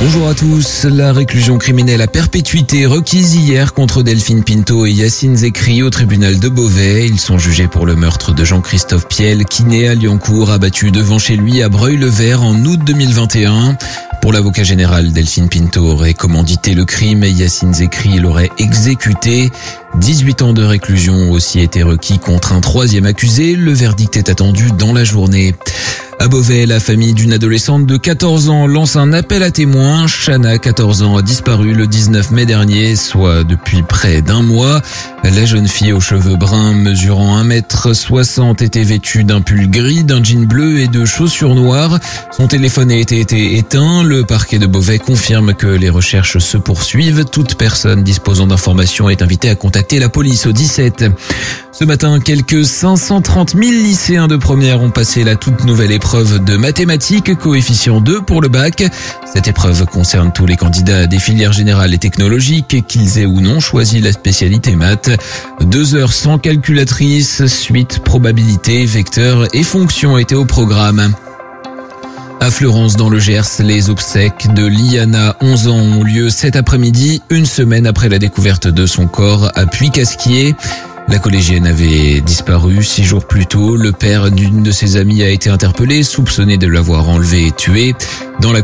Bonjour à tous. La réclusion criminelle à perpétuité requise hier contre Delphine Pinto et Yacine Zekri au tribunal de Beauvais. Ils sont jugés pour le meurtre de Jean-Christophe Piel, kiné à Liancourt, abattu devant chez lui à Breuil-le-Vert en août 2021. Pour l'avocat général, Delphine Pinto aurait commandité le crime et Yacine Zekri l'aurait exécuté. 18 ans de réclusion ont aussi été requis contre un troisième accusé. Le verdict est attendu dans la journée. À Beauvais, la famille d'une adolescente de 14 ans lance un appel à témoins. Chana, 14 ans, a disparu le 19 mai dernier, soit depuis près d'un mois. La jeune fille aux cheveux bruns, mesurant 1m60, était vêtue d'un pull gris, d'un jean bleu et de chaussures noires. Son téléphone a été éteint. Le parquet de Beauvais confirme que les recherches se poursuivent. Toute personne disposant d'informations est invitée à contacter la police au 17. Ce matin, quelques 530 000 lycéens de première ont passé la toute nouvelle épreuve de mathématiques, coefficient 2 pour le bac. Cette épreuve concerne tous les candidats des filières générales et technologiques, qu'ils aient ou non choisi la spécialité maths. 2 heures sans calculatrice, suite, probabilité, vecteur et fonction étaient au programme. À Fleurance, dans le Gers, les obsèques de Liana, 11 ans, ont lieu cet après-midi, une semaine après la découverte de son corps à Puy-Casquier. La collégienne avait disparu 6 jours plus tôt. Le père d'une de ses amies a été interpellé, soupçonné de l'avoir enlevée et tuée. Dans la